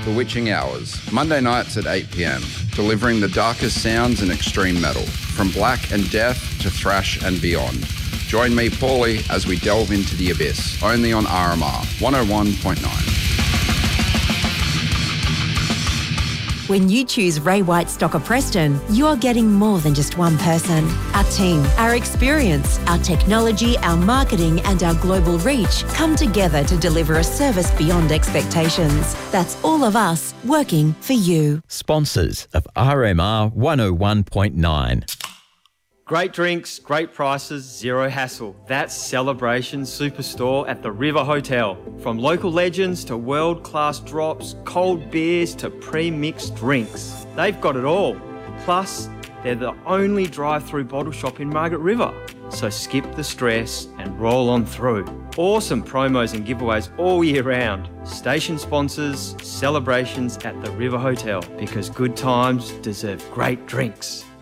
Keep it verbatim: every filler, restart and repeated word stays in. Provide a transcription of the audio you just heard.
The Witching Hours, Monday nights at eight p m, delivering the darkest sounds in extreme metal, from black and death to thrash and beyond. Join me, Paulie, as we delve into the abyss, only on R M R one oh one point nine. When you choose Ray White Stocker Preston, you're getting more than just one person. Our team, our experience, our technology, our marketing and our global reach come together to deliver a service beyond expectations. That's all of us working for you. Sponsors of R M R one oh one point nine. Great drinks, great prices, zero hassle. That's Celebration Superstore at the River Hotel. From local legends to world-class drops, cold beers to pre-mixed drinks. They've got it all. Plus, they're the only drive-through bottle shop in Margaret River. So skip the stress and roll on through. Awesome promos and giveaways all year round. Station sponsors, celebrations at the River Hotel, because good times deserve great drinks.